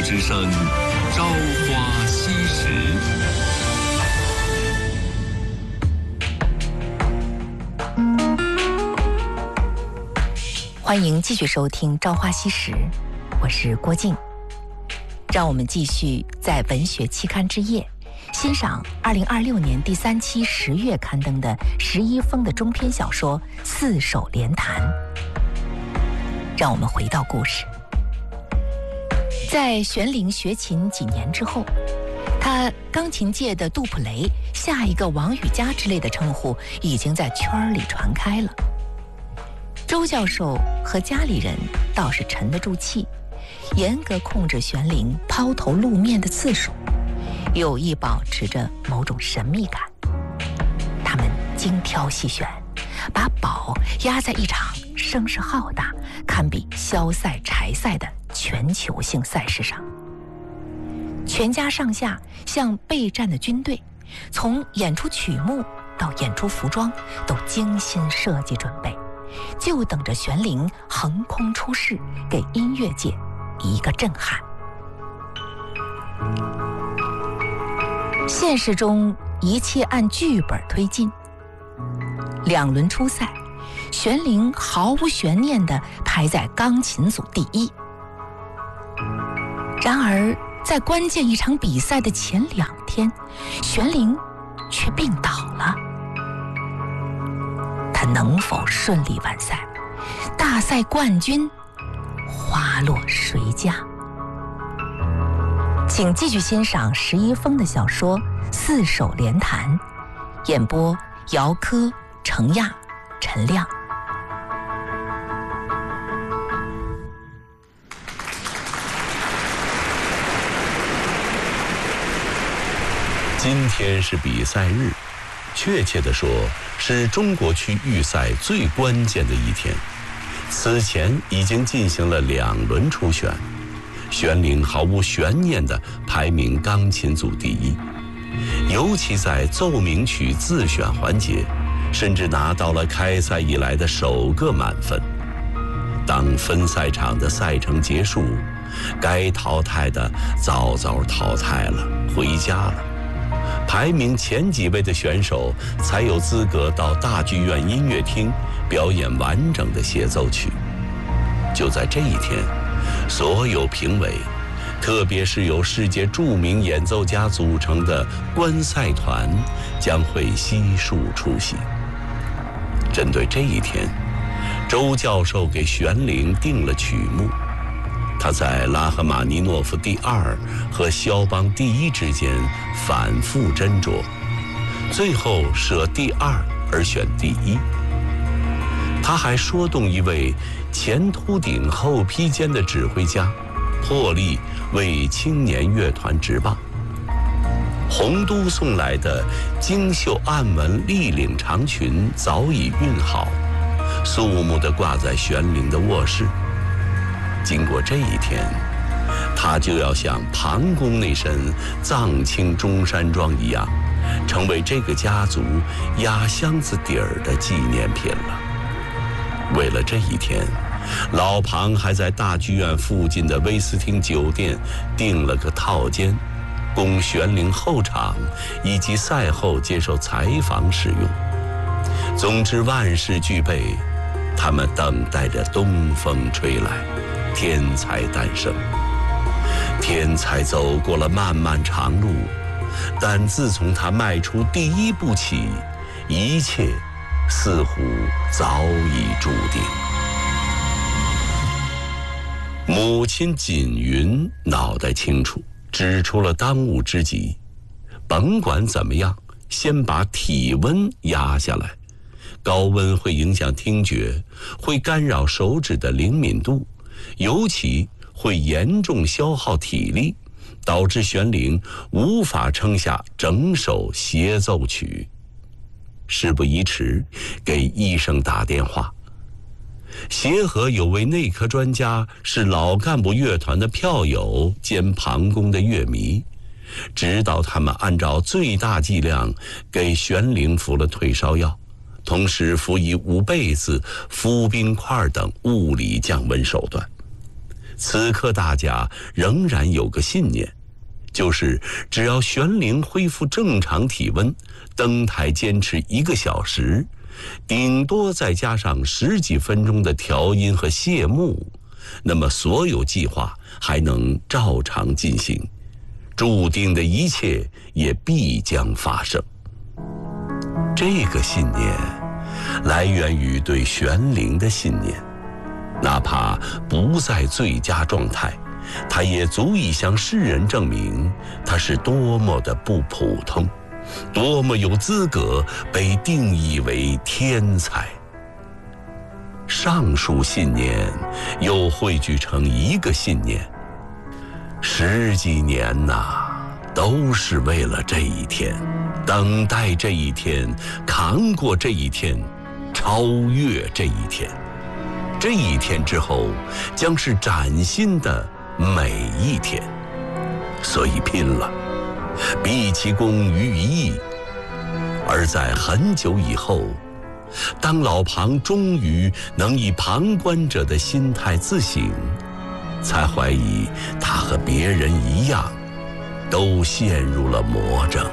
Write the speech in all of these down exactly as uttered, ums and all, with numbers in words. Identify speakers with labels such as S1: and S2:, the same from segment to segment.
S1: 之声，朝花夕拾。
S2: 欢迎继续收听《朝花夕拾》，我是郭靖。让我们继续在文学期刊之夜欣赏二零二六年第三期十月刊登的石一峰的中篇小说《四手联弹》。让我们回到故事。在玄龄学琴几年之后，他钢琴界的杜普雷、下一个王羽佳之类的称呼已经在圈里传开了。周教授和家里人倒是沉得住气，严格控制玄龄抛头露面的次数，有意保持着某种神秘感。他们精挑细选，把宝压在一场声势浩大、堪比萧赛、柴赛的全球性赛事上。全家上下像备战的军队，从演出曲目到演出服装都精心设计准备，就等着玄龄横空出世，给音乐界一个震撼。现实中一切按剧本推进，两轮初赛，玄龄毫无悬念地排在钢琴组第一。然而在关键一场比赛的前两天，玄龄却病倒了。他能否顺利完赛？大赛冠军花落谁家？请继续欣赏石一峰的小说《四手联弹》，演播姚科、程亚、陈亮。
S3: 今天是比赛日，确切地说是中国区预赛最关键的一天。此前已经进行了两轮初选，玄龄毫无悬念地排名钢琴组第一，尤其在奏鸣曲自选环节，甚至拿到了开赛以来的首个满分。当分赛场的赛程结束，该淘汰的早早淘汰了，回家了。排名前几位的选手才有资格到大剧院音乐厅表演完整的协奏曲。就在这一天，所有评委，特别是由世界著名演奏家组成的观赛团，将会悉数出席。针对这一天，周教授给玄龄定了曲目。他在拉赫玛尼诺夫第二和肖邦第一之间反复斟酌，最后舍第二而选第一。他还说动一位前秃顶后披肩的指挥家，破例为青年乐团执棒。洪都送来的精绣暗纹立领长裙早已熨好，肃穆地挂在玄龄的卧室。经过这一天，他就要像庞公那身藏青中山装一样，成为这个家族压箱子底儿的纪念品了。为了这一天，老庞还在大剧院附近的威斯汀酒店订了个套间，供玄龄候场以及赛后接受采访使用。总之万事俱备，他们等待着东风吹来，天才诞生。天才走过了漫漫长路，但自从他迈出第一步起，一切似乎早已注定。母亲锦云脑袋清楚，指出了当务之急，甭管怎么样，先把体温压下来。高温会影响听觉，会干扰手指的灵敏度，尤其会严重消耗体力，导致玄龄无法撑下整首协奏曲。事不宜迟，给医生打电话。协和有位内科专家，是老干部乐团的票友兼庞公的乐迷，指导他们按照最大剂量给玄龄服了退烧药，同时辅以捂被子、敷冰块等物理降温手段。 此刻大家仍然有个信念，就是只要玄灵恢复正常体温，登台坚持一个小时，顶多再加上十几分钟的调音和谢幕，那么所有计划还能照常进行，注定的一切也必将发生。这个信念来源于对玄灵的信念，哪怕不在最佳状态，他也足以向世人证明他是多么的不普通，多么有资格被定义为天才。上述信念又汇聚成一个信念，十几年呐，都是为了这一天，等待这一天，扛过这一天，超越这一天。这一天之后，将是崭新的每一天。所以拼了，毕其功于一役。而在很久以后，当老庞终于能以旁观者的心态自省，才怀疑他和别人一样，都陷入了魔怔。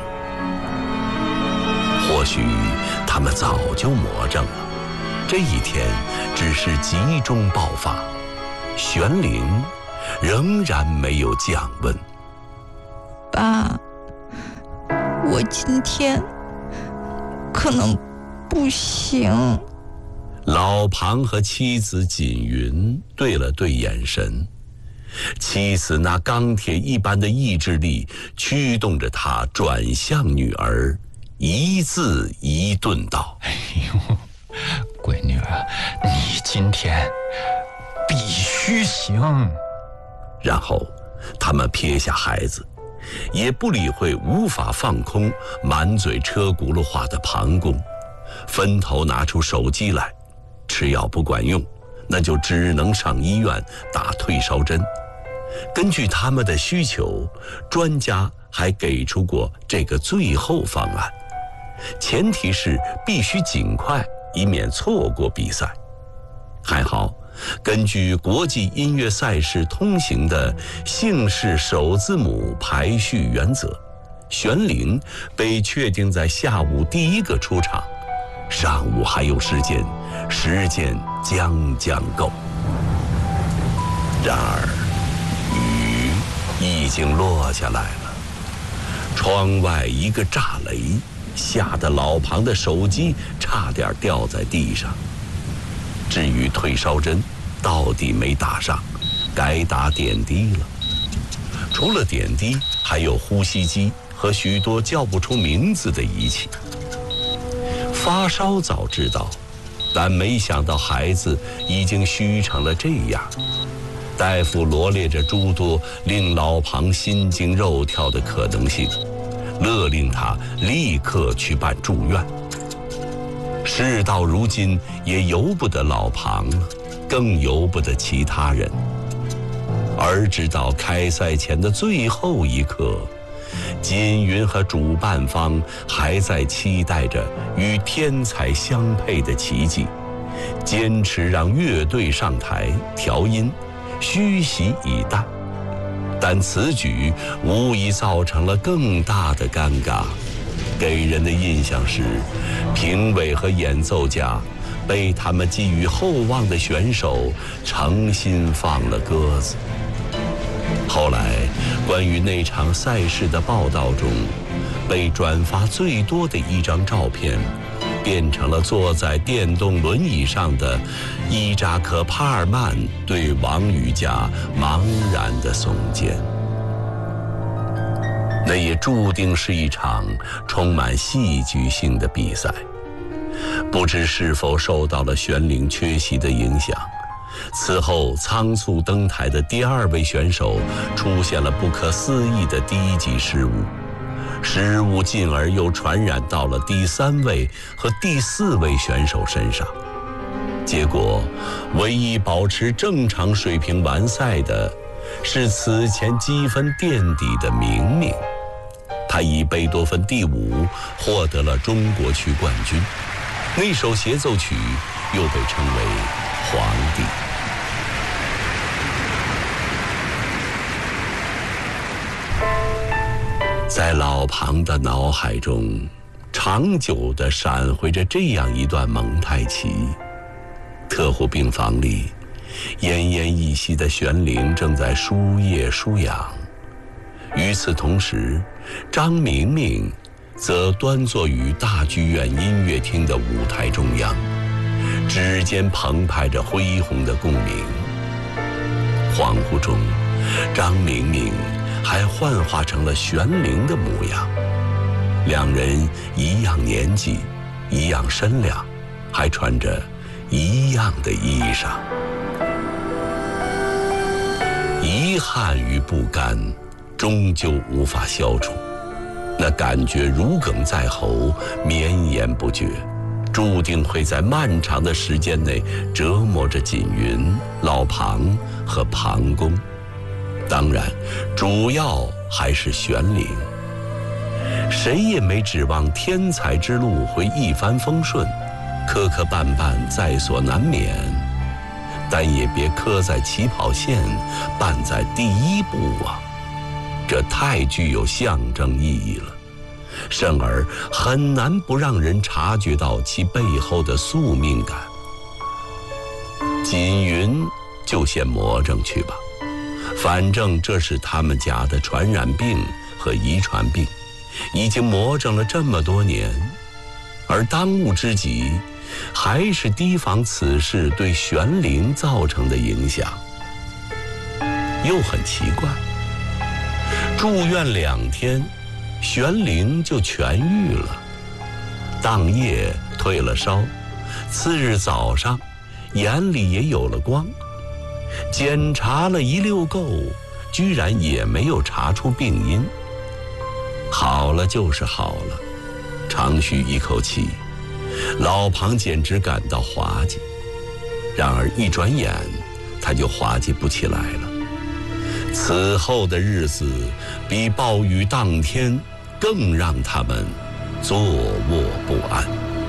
S3: 或许他们早就魔怔了，这一天只是集中爆发，玄灵仍然没有降温。
S4: 爸，我今天可能不行。
S3: 老庞和妻子锦云对了对眼神，妻子那钢铁一般的意志力驱动着他转向女儿，一字一顿道：
S1: 哎呦，闺女啊，你今天必须行。
S3: 然后他们撇下孩子，也不理会无法放空、满嘴车轱辘话的庞公，分头拿出手机来。吃药不管用，那就只能上医院打退烧针。根据他们的需求，专家还给出过这个最后方案，前提是必须尽快，以免错过比赛。还好，根据国际音乐赛事通行的姓氏首字母排序原则，玄灵被确定在下午第一个出场，上午还有时间，时间将将够。然而雨已经落下来了，窗外一个炸雷，吓得老庞的手机差点掉在地上。至于退烧针，到底没打上，该打点滴了。除了点滴，还有呼吸机和许多叫不出名字的仪器。发烧早知道，但没想到孩子已经虚成了这样。大夫罗列着诸多令老庞心惊肉跳的可能性，勒令他立刻去办住院。事到如今，也由不得老庞了，更由不得其他人。而直到开赛前的最后一刻，金云和主办方还在期待着与天才相配的奇迹，坚持让乐队上台调音，虚席以待。但此举无疑造成了更大的尴尬，给人的印象是，评委和演奏家被他们寄予厚望的选手诚心放了鸽子。后来，关于那场赛事的报道中，被转发最多的一张照片，变成了坐在电动轮椅上的伊扎克·帕尔曼对王羽佳茫然的耸肩。那也注定是一场充满戏剧性的比赛。不知是否受到了玄灵缺席的影响，此后仓促登台的第二位选手出现了不可思议的低级失误，失误进而又传染到了第三位和第四位选手身上。结果，唯一保持正常水平完赛的是此前积分垫底的明明，他以贝多芬第五获得了中国区冠军。那首协奏曲又被称为《皇帝》。 在老庞的脑海中，长久地闪回着这样一段蒙太奇：特护病房里，奄奄一息的玄灵正在输液输氧。与此同时，张明明则端坐于大剧院音乐厅的舞台中央，指尖澎湃着恢宏的共鸣。恍惚中，张明明还幻化成了玄灵的模样，两人一样年纪，一样身量，还穿着一样的衣裳。遗憾与不甘终究无法消除，那感觉如鲠在喉，绵延不绝，注定会在漫长的时间内折磨着锦云、老庞和庞公。当然，主要还是玄灵。谁也没指望天才之路会一帆风顺，磕磕绊绊在所难免，但也别磕在起跑线，绊在第一步啊！这太具有象征意义了，甚而很难不让人察觉到其背后的宿命感。锦云就先魔怔去吧，反正这是他们家的传染病和遗传病，已经魔怔了这么多年，而当务之急还是提防此事对玄灵造成的影响。又很奇怪，住院两天，玄灵就痊愈了，当夜退了烧，次日早上眼里也有了光，检查了一溜够，居然也没有查出病因。好了就是好了，长吁一口气，老庞简直感到滑稽。然而一转眼，他就滑稽不起来了。此后的日子比暴雨当天更让他们坐卧不安。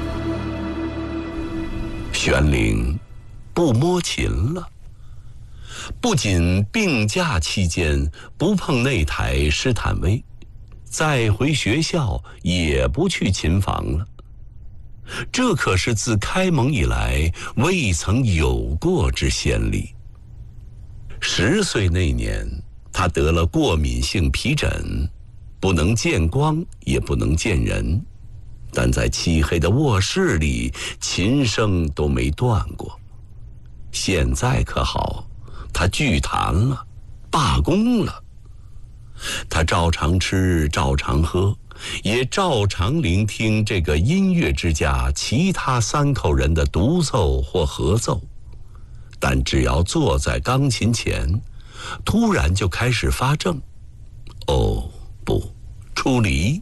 S3: 玄灵不摸琴了，不仅病假期间不碰那台施坦威，再回学校也不去琴房了。这可是自开蒙以来未曾有过之先例。十岁那年，他得了过敏性皮疹，不能见光，也不能见人，但在漆黑的卧室里，琴声都没断过。现在可好，他拒弹了，罢工了。他照常吃，照常喝，也照常聆听这个音乐之家其他三口人的独奏或合奏，但只要坐在钢琴前，突然就开始发怔。哦，不，出离。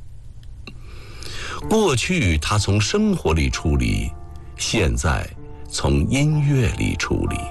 S3: 过去他从生活里出离，现在从音乐里出离。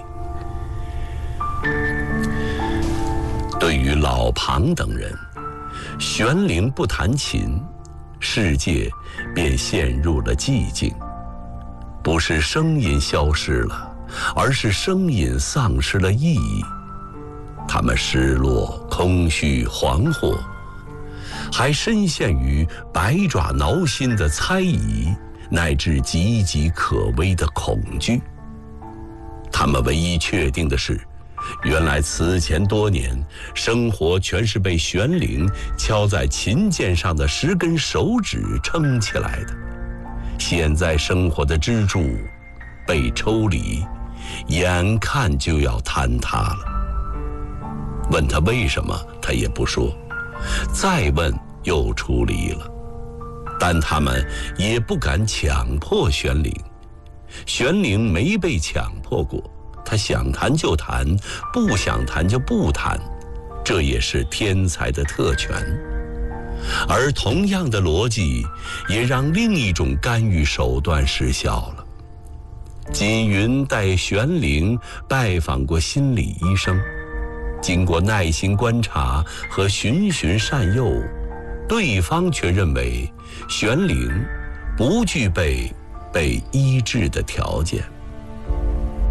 S3: 对于老庞等人，玄灵不弹琴，世界便陷入了寂静。不是声音消失了，而是声音丧失了意义。他们失落、空虚、惶惑，还深陷于百爪挠心的猜疑，乃至岌岌可危的恐惧。他们唯一确定的是，原来此前多年，生活全是被玄灵敲在琴键上的十根手指撑起来的。现在生活的支柱被抽离，眼看就要坍塌了。问他为什么，他也不说，再问又出离了。但他们也不敢强迫玄灵，玄灵没被强迫过，他想弹就弹，不想弹就不弹，这也是天才的特权。而同样的逻辑也让另一种干预手段失效了。锦云带玄灵拜访过心理医生，经过耐心观察和循循善诱，对方却认为玄灵不具备被医治的条件。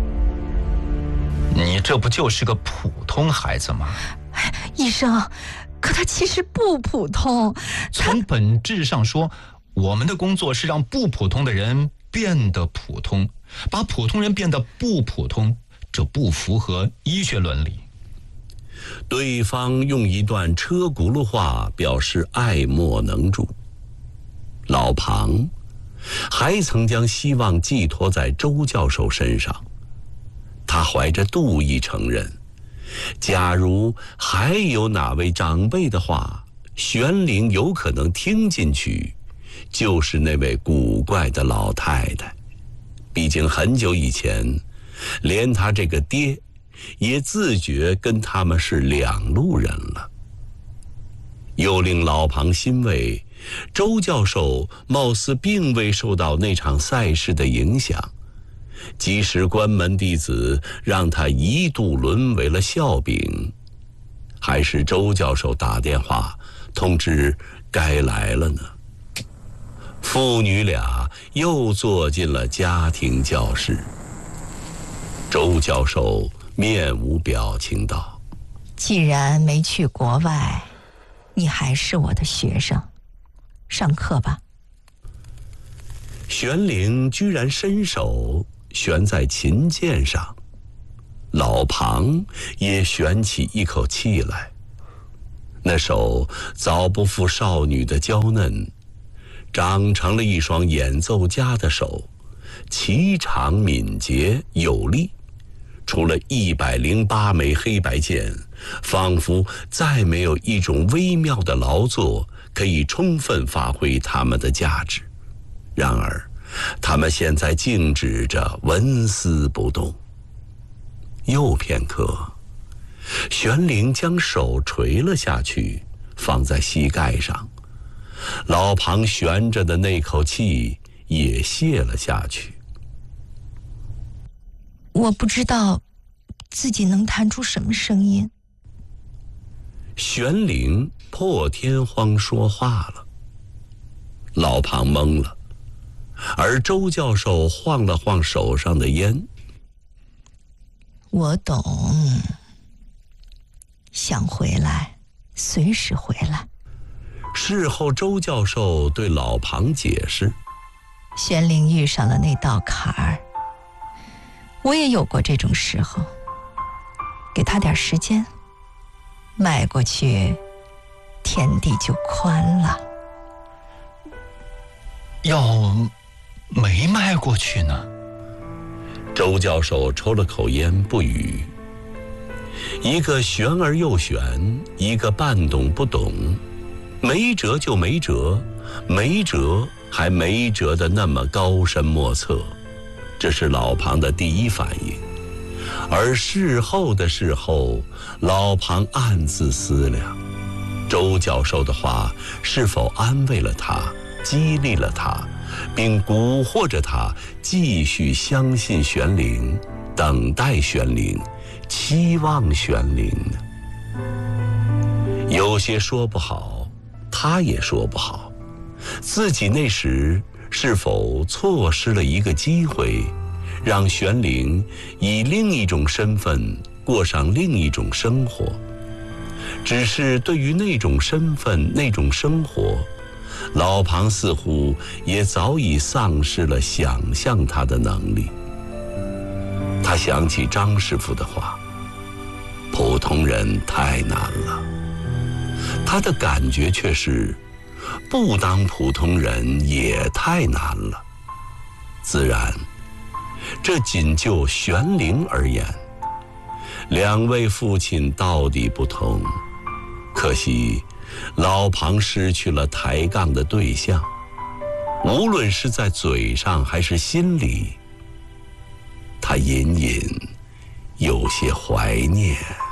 S1: 你这不就是个普通孩子吗？
S4: 医生， 可他其实不普通。
S1: 从本质上说，我们的工作是让不普通的人变得普通，把普通人变得不普通，这不符合医学伦理。
S3: 对方用一段车轱辘话表示爱莫能助。老庞还曾将希望寄托在周教授身上，他怀着妒意承认，假如还有哪位长辈的话，玄灵有可能听进去，就是那位古怪的老太太。毕竟很久以前，连他这个爹也自觉跟他们是两路人了。又令老庞欣慰，周教授貌似并未受到那场赛事的影响，即使关门弟子让他一度沦为了笑柄，还是周教授打电话通知该来了呢。父女俩又坐进了家庭教室。周教授面无表情道：
S4: 既然没去国外，你还是我的学生，上课吧。
S3: 玄灵居然伸手悬在琴键上，老庞也悬起一口气来。那手早不复少女的娇嫩，长成了一双演奏家的手，颀长敏捷有力。除了一百零八枚黑白键，仿佛再没有一种微妙的劳作可以充分发挥它们的价值。然而他们现在静止着，纹丝不动。又片刻，玄灵将手垂了下去，放在膝盖上，老庞悬着的那口气也泄了下去。
S4: 我不知道自己能弹出什么声音。
S3: 玄灵破天荒说话了，老庞懵了，而周教授晃了晃手上的烟。
S4: 我懂，想回来随时回来。
S3: 事后周教授对老庞解释，
S4: 玄灵遇上了那道坎儿，我也有过这种时候，给他点时间，迈过去天地就宽了。
S1: 要没迈过去呢？
S3: 周教授抽了口烟不语，一个玄而又玄，一个半懂不懂，没辙就没辙，没辙还没辙的那么高深莫测，这是老庞的第一反应。而事后的事后，老庞暗自思量，周教授的话是否安慰了他，激励了他，并蛊惑着他继续相信玄灵，等待玄灵，期望玄灵呢？有些说不好，他也说不好，自己那时是否错失了一个机会，让玄灵以另一种身份过上另一种生活。只是对于那种身份，那种生活，老庞似乎也早已丧失了想象他的能力。他想起张师傅的话，普通人太难了。他的感觉却是，不当普通人也太难了。自然，这仅就玄灵而言，两位父亲到底不同。可惜老庞失去了抬杠的对象，无论是在嘴上还是心里，他隐隐有些怀念。